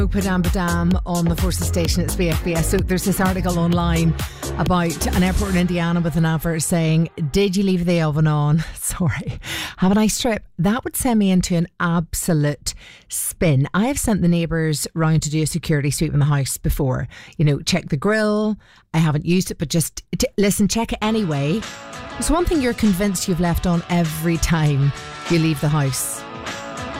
Padam Padam on the Forces station at BFBS. So there's this article online about an airport in Indiana with an advert saying, did you leave the oven on? Sorry. Have a nice trip. That would send me into an absolute spin. I have sent the neighbours round to do a security sweep in the house before. You know, check the grill. I haven't used it, but just listen, check it anyway. It's one thing you're convinced you've left on every time you leave the house.